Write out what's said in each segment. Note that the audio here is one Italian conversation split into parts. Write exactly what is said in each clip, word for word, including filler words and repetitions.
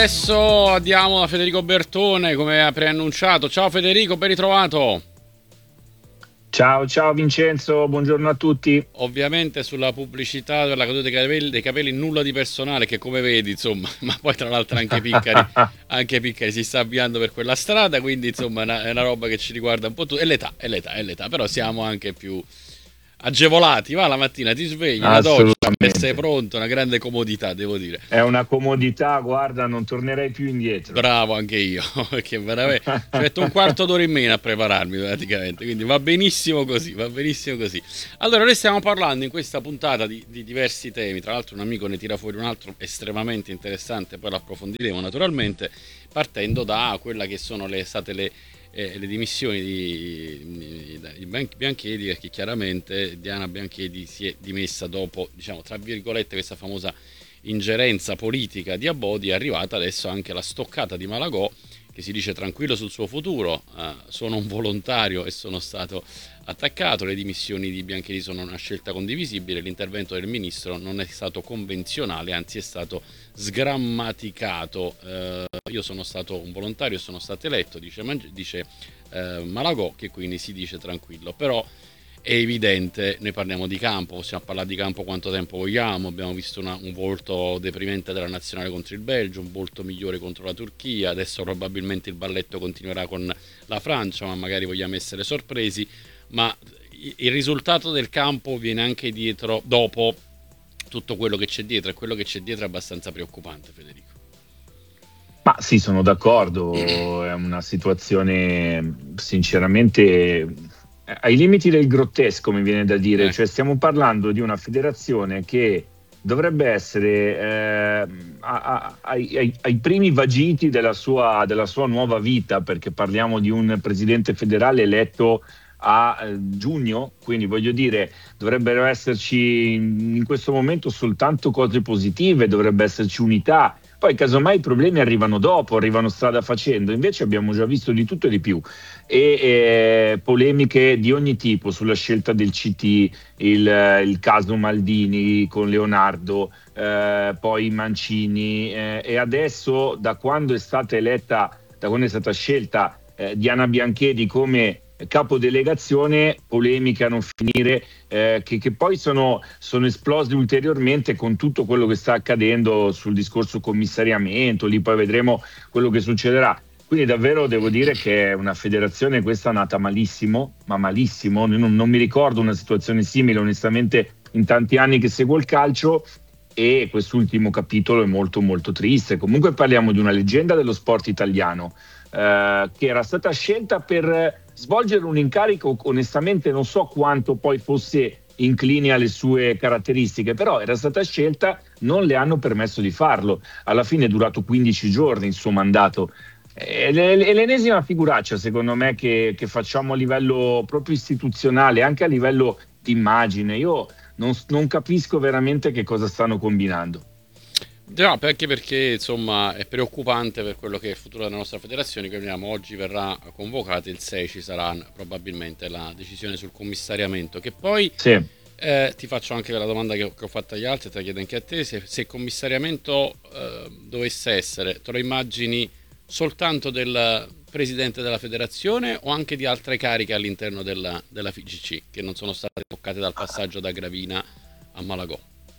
Adesso andiamo da Federico Bertone, come ha preannunciato. Ciao Federico, ben ritrovato. Ciao, ciao Vincenzo, buongiorno a tutti. Ovviamente sulla pubblicità della caduta dei capelli, dei capelli nulla di personale, che come vedi, insomma, ma poi tra l'altro anche Piccari, anche Piccari si sta avviando per quella strada, quindi insomma è una, è una roba che ci riguarda un po' tutti. È l'età, è l'età, è l'età, però siamo anche più agevolati. Va la mattina, ti svegli, una doccia e sei pronto, una grande comodità, devo dire. È una comodità, guarda, non tornerei più indietro. Bravo anche io, perché veramente ci metto un quarto d'ora in meno a prepararmi praticamente, quindi va benissimo così, va benissimo così. Allora, noi stiamo parlando in questa puntata di, di diversi temi, tra l'altro un amico ne tira fuori un altro estremamente interessante, poi lo approfondiremo naturalmente, partendo da quella che sono le state le Eh, le dimissioni di, di, di Bianchedi, perché chiaramente Diana Bianchedi si è dimessa dopo, diciamo, tra virgolette, questa famosa ingerenza politica di Abodi. È arrivata adesso anche la stoccata di Malagò, che si dice tranquillo sul suo futuro, eh, sono un volontario e sono stato attaccato. Le dimissioni di Bianchedi sono una scelta condivisibile, l'intervento del ministro non è stato convenzionale, anzi è stato sgrammaticato. Eh, io sono stato un volontario e sono stato eletto, dice, dice eh, Malagò, che quindi si dice tranquillo. Però è evidente, noi parliamo di campo, possiamo parlare di campo quanto tempo vogliamo, abbiamo visto una, un volto deprimente della nazionale contro il Belgio, un volto migliore contro la Turchia, adesso probabilmente il balletto continuerà con la Francia, ma magari vogliamo essere sorpresi. Ma il risultato del campo viene anche dietro, dopo tutto quello che c'è dietro, e quello che c'è dietro è abbastanza preoccupante, Federico. Ma sì, sono d'accordo, è una situazione sinceramente ai limiti del grottesco, mi viene da dire, eh. Cioè stiamo parlando di una federazione che dovrebbe essere eh, a, a, ai, ai, ai primi vagiti della sua, della sua nuova vita, perché parliamo di un presidente federale eletto a eh, giugno, quindi voglio dire dovrebbero esserci in, in questo momento soltanto cose positive, dovrebbe esserci unità. Poi casomai i problemi arrivano dopo, arrivano strada facendo, invece abbiamo già visto di tutto e di più, e eh, polemiche di ogni tipo sulla scelta del C T, il, il caso Maldini con Leonardo, eh, poi Mancini, eh, e adesso da quando è stata eletta, da quando è stata scelta eh, Diana Bianchedi come capodelegazione, polemiche a non finire, eh, che, che poi sono, sono esplose ulteriormente con tutto quello che sta accadendo sul discorso commissariamento, lì poi vedremo quello che succederà. Quindi davvero devo dire che è una federazione questa nata malissimo, ma malissimo, non, non mi ricordo una situazione simile onestamente in tanti anni che seguo il calcio, e quest'ultimo capitolo è molto molto triste. Comunque parliamo di una leggenda dello sport italiano, eh, che era stata scelta per svolgere un incarico, onestamente non so quanto poi fosse incline alle sue caratteristiche, però era stata scelta, non le hanno permesso di farlo. Alla fine è durato quindici giorni il suo mandato. È l'ennesima figuraccia secondo me che, che facciamo a livello proprio istituzionale, anche a livello di immagine. Io non, non capisco veramente che cosa stanno combinando. No, anche perché insomma è preoccupante per quello che è il futuro della nostra federazione. Che vediamo, oggi verrà convocata, il sei ci sarà probabilmente la decisione sul commissariamento, che poi sì. eh, ti faccio anche la domanda che ho, che ho fatto agli altri, te la chiedo anche a te: se, se il commissariamento eh, dovesse essere, te lo immagini soltanto del presidente della federazione o anche di altre cariche all'interno della, della F I G C che non sono state toccate dal passaggio da Gravina a Malagò?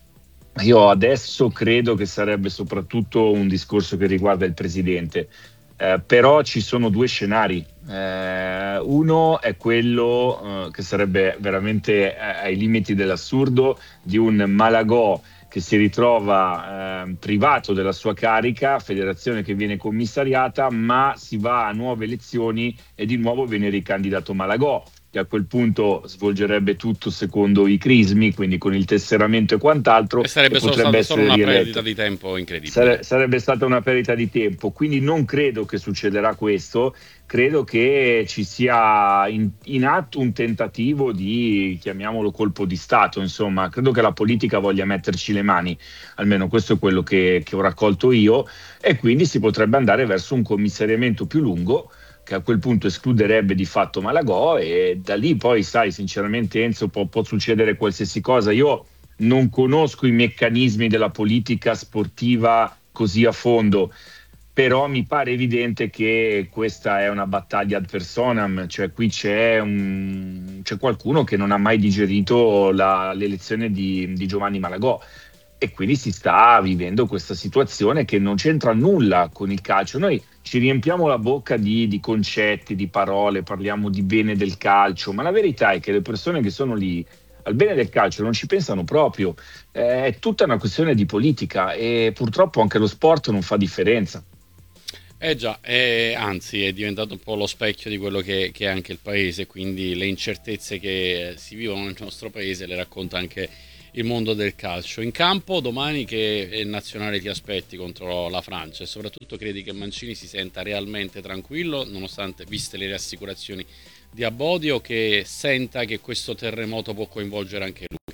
Io adesso credo che sarebbe soprattutto un discorso che riguarda il presidente, eh, però ci sono due scenari. Eh, uno è quello eh, che sarebbe veramente ai limiti dell'assurdo, di un Malagò che si ritrova eh, privato della sua carica, federazione che viene commissariata, ma si va a nuove elezioni e di nuovo viene ricandidato Malagò, che a quel punto svolgerebbe tutto secondo i crismi, quindi con il tesseramento e quant'altro, e sarebbe e solo, potrebbe stato, essere solo una rieletto. perdita di tempo incredibile. Sare- sarebbe stata una perdita di tempo, quindi non credo che succederà questo. Credo che ci sia in, in atto un tentativo di, chiamiamolo colpo di Stato, insomma, credo che la politica voglia metterci le mani, almeno questo è quello che, che ho raccolto io, e quindi si potrebbe andare verso un commissariamento più lungo, che a quel punto escluderebbe di fatto Malagò, e da lì poi, sai, sinceramente Enzo, può, può succedere qualsiasi cosa. Io non conosco i meccanismi della politica sportiva così a fondo, però mi pare evidente che questa è una battaglia ad personam, cioè qui c'è, un, c'è qualcuno che non ha mai digerito la, l'elezione di, di Giovanni Malagò, e quindi si sta vivendo questa situazione che non c'entra nulla con il calcio. Noi ci riempiamo la bocca di, di concetti, di parole, parliamo di bene del calcio, ma la verità è che le persone che sono lì al bene del calcio non ci pensano proprio. Eh, è tutta una questione di politica, e purtroppo anche lo sport non fa differenza. Eh già, eh, anzi è diventato un po' lo specchio di quello che, che è anche il paese, quindi le incertezze che si vivono nel nostro paese le racconta anche il mondo del calcio. In campo domani che nazionale ti aspetti contro la Francia, e soprattutto credi che Mancini si senta realmente tranquillo, nonostante, viste le rassicurazioni di Abbodio, che senta che questo terremoto può coinvolgere anche lui?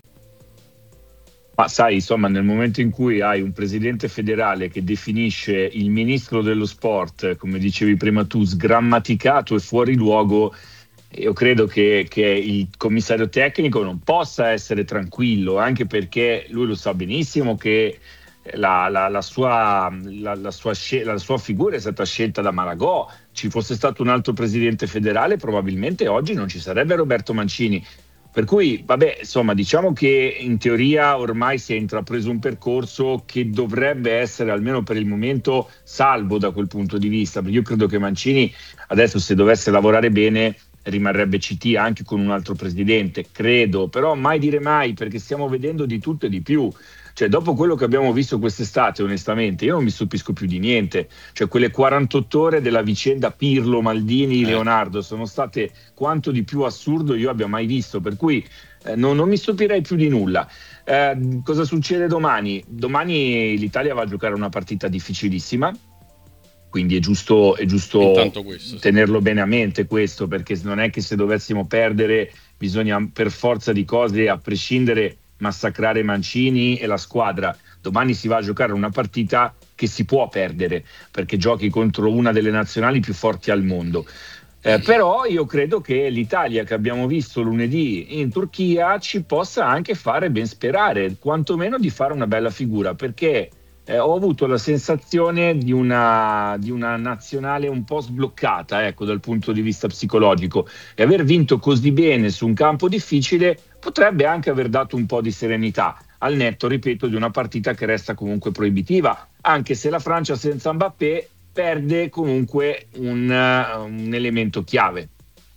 Ma sai, insomma, nel momento in cui hai un presidente federale che definisce il ministro dello sport, come dicevi prima tu, sgrammaticato e fuori luogo, io credo che, che il commissario tecnico non possa essere tranquillo, anche perché lui lo sa benissimo che la, la, la, sua, la, la, sua, la sua figura è stata scelta da Malagò. Ci fosse stato un altro presidente federale, probabilmente oggi non ci sarebbe Roberto Mancini. Per cui, vabbè, insomma, diciamo che in teoria ormai si è intrapreso un percorso che dovrebbe essere, almeno per il momento, salvo da quel punto di vista. Perché io credo che Mancini adesso, se dovesse lavorare bene, rimarrebbe C T anche con un altro presidente, credo, però mai dire mai, perché stiamo vedendo di tutto e di più. Cioè, dopo quello che abbiamo visto quest'estate, onestamente, io non mi stupisco più di niente. Cioè, quelle quarantotto ore della vicenda Pirlo, Maldini, Leonardo sono state quanto di più assurdo io abbia mai visto, per cui eh, non, non mi stupirei più di nulla. Eh, cosa succede domani? Domani l'Italia va a giocare una partita difficilissima, quindi è giusto, è giusto questo, tenerlo bene a mente questo, perché non è che se dovessimo perdere bisogna per forza di cose, a prescindere, massacrare Mancini e la squadra. Domani si va a giocare una partita che si può perdere, perché giochi contro una delle nazionali più forti al mondo. Eh, però io credo che l'Italia che abbiamo visto lunedì in Turchia ci possa anche fare ben sperare, quantomeno di fare una bella figura, perché Eh, ho avuto la sensazione di una, di una nazionale un po' sbloccata, ecco, dal punto di vista psicologico, e aver vinto così bene su un campo difficile potrebbe anche aver dato un po' di serenità, al netto, ripeto, di una partita che resta comunque proibitiva, anche se la Francia senza Mbappé perde comunque un, uh, un elemento chiave.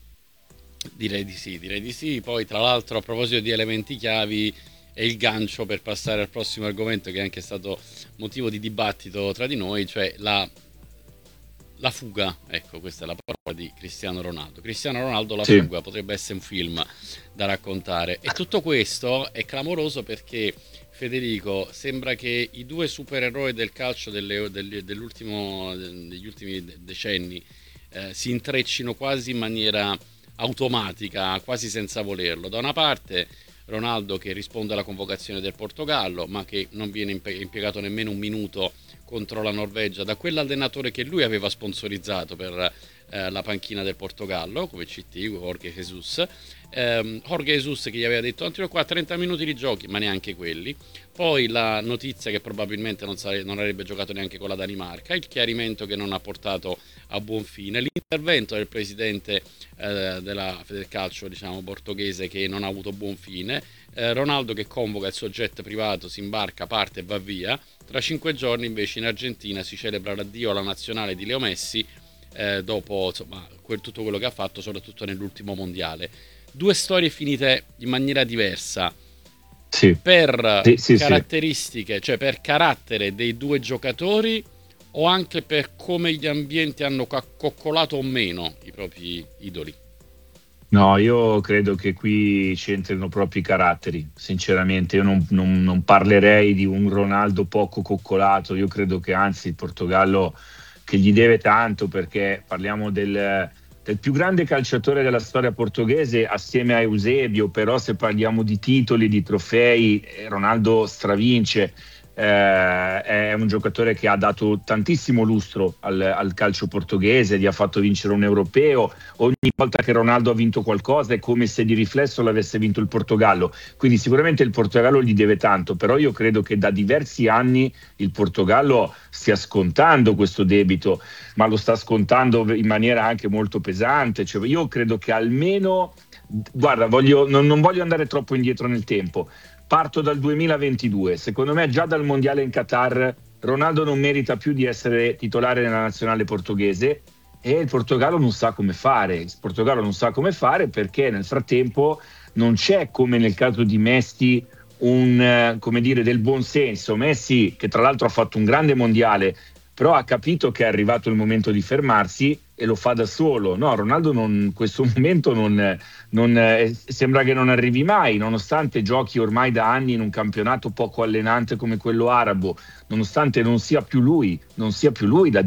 Direi di sì, direi di sì. Poi, tra l'altro, a proposito di elementi chiavi, è il gancio per passare al prossimo argomento, che è anche stato motivo di dibattito tra di noi, cioè la, la fuga, ecco, questa è la parola di Cristiano Ronaldo. Cristiano Ronaldo, la sì. fuga, potrebbe essere un film da raccontare, e tutto questo è clamoroso perché, Federico, sembra che i due supereroi del calcio delle, delle, dell'ultimo, degli ultimi decenni eh, si intreccino quasi in maniera automatica, quasi senza volerlo. Da una parte Ronaldo, che risponde alla convocazione del Portogallo, ma che non viene impiegato nemmeno un minuto contro la Norvegia da quell'allenatore che lui aveva sponsorizzato per eh, la panchina del Portogallo come C T, Jorge Jesus. Eh, Jorge Jesus che gli aveva detto: non tiro qua trenta minuti di giochi, ma neanche quelli. Poi la notizia che probabilmente non, sare- non avrebbe giocato neanche con la Danimarca, il chiarimento che non ha portato a buon fine, l'intervento del presidente eh, della Federcalcio, diciamo, portoghese, che non ha avuto buon fine, eh, Ronaldo che convoca il suo jet privato, si imbarca, parte e va via. Tra cinque giorni invece in Argentina si celebra l'addio alla nazionale di Leo Messi, eh, dopo, insomma, quel, tutto quello che ha fatto, soprattutto nell'ultimo mondiale. Due storie finite in maniera diversa. Sì. Per sì, sì, caratteristiche, sì. Cioè per carattere dei due giocatori, o anche per come gli ambienti hanno coccolato o meno i propri idoli? No, io credo che qui c'entrino proprio i caratteri, sinceramente. Io non, non, non parlerei di un Ronaldo poco coccolato. Io credo che anzi il Portogallo, che gli deve tanto, perché parliamo del, del più grande calciatore della storia portoghese assieme a Eusebio, però se parliamo di titoli, di trofei, Ronaldo stravince. eh, è un giocatore che ha dato tantissimo lustro al, al calcio portoghese, gli ha fatto vincere un europeo. Ogni volta che Ronaldo ha vinto qualcosa è come se di riflesso l'avesse vinto il Portogallo, quindi sicuramente il Portogallo gli deve tanto, però io credo che da diversi anni il Portogallo stia scontando questo debito, ma lo sta scontando in maniera anche molto pesante. Cioè, io credo che almeno, guarda, voglio, non, non voglio andare troppo indietro nel tempo, parto dal duemilaventidue, secondo me già dal mondiale in Qatar Ronaldo non merita più di essere titolare nella nazionale portoghese, e il Portogallo non sa come fare. Il Portogallo non sa come fare perché nel frattempo non c'è, come nel caso di Messi, un, eh, come dire, del buonsenso. Messi, che tra l'altro ha fatto un grande mondiale, però ha capito che è arrivato il momento di fermarsi e lo fa da solo. No, Ronaldo in questo momento non, non, eh, sembra che non arrivi mai, nonostante giochi ormai da anni in un campionato poco allenante come quello arabo, nonostante non sia più lui, non sia più lui da